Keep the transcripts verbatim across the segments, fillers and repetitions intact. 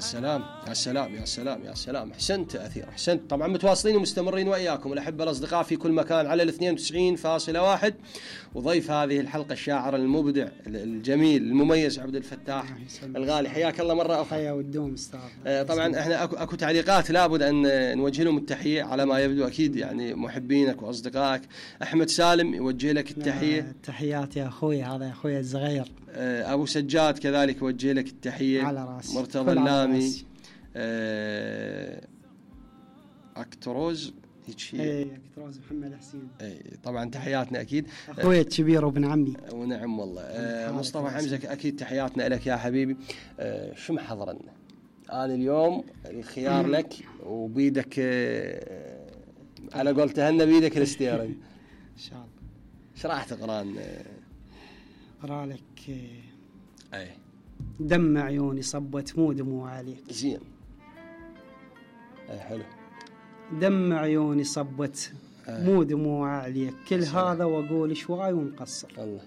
سلام يا سلام يا سلام يا سلام، احسنت اثير، احسنت. طبعا متواصلين ومستمرين واياكم الاحبه الاصدقاء في كل مكان على الاثنين وتسعين فاصلة واحد، وضيف هذه الحلقه الشاعر المبدع الجميل المميز عبد الفتاح الغالي، حياك الله مره اخرى. حيا والدوم استاذ. آه طبعا احنا اكو, أكو تعليقات لابد ان نوجه لهم التحيه على ما يبدو، اكيد يعني محبينك واصدقائك. احمد سالم يوجه لك التحيه. تحياتي يا اخوي، هذا يا اخوي الصغير. آه ابو سجاد كذلك يوجه لك التحيه على راسي. مرتضى اللامي. أكتروز هيك اي أكتروز محمد حسين. اي طبعا تحياتنا اكيد اخوي الكبير وابن عمي. ونعم والله. آه مصطفى حمزه اكيد تحياتنا لك يا حبيبي. آه شو محضرنا انا اليوم؟ الخيار لك وبيدك، آه على قول تهنا بيدك الاستيرن ان شاء الله. ايش راح تقرا لنا؟ اقرا لك آه اي دم عيوني صبت مو دموع عليك. زين. اي حلو. دم عيوني صبت مو دموع عليك، كل هذا واقول شوي ومقصر. الله.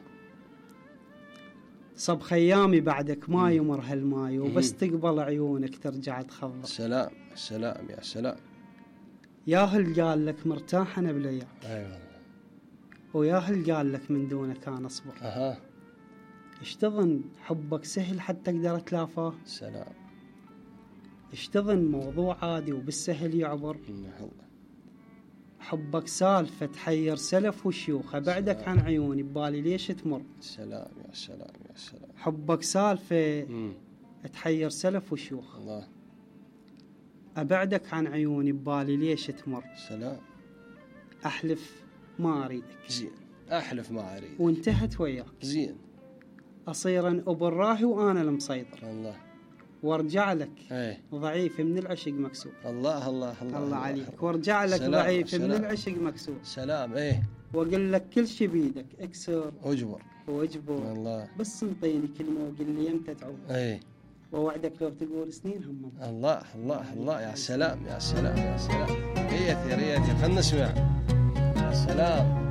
صب خيامي بعدك ما يمر هالماي، وبس تقبل عيونك ترجع تخضر. سلام سلام يا سلام. يا هل قال لك مرتاح انا بلياك. اي والله. ويا هل قال لك من دونك انا اصبر. اها. ايش تظن حبك سهل حتى اقدر اتلافاه؟ سلام. ايش تظن موضوع عادي وبالسهل يعبر؟ الله. حبك سالفة تحير سلف وشيوخ، بعدك عن عيوني ببالي ليش تمر. سلام يا سلام يا سلام. حبك سالفة مم. تحير سلف وشيوخ، الله. أبعدك عن عيوني ببالي ليش تمر. سلام. أحلف ما أريدك. زين. أحلف ما أريد. وانتهت وياك. زين. أصيرا أبراهي وأنا المسيطر. الله. وارجع لك ايه. ضعيف من العشق مكسور. الله الله الله, الله عليك. وارجع لك ضعيف من العشق مكسور. سلام. ايه. واقول لك كل شي بيدك اكسر واجبر واجبر. الله. بس انطيني كلمه وقل لي امتى تعود. ايه. ووعدك لو تقول سنين هم. الله الله الله يا سلام يا سلام يا سلام. ايه يا ثير، ايه يا ثير، خلنا نسمع. يا سلام.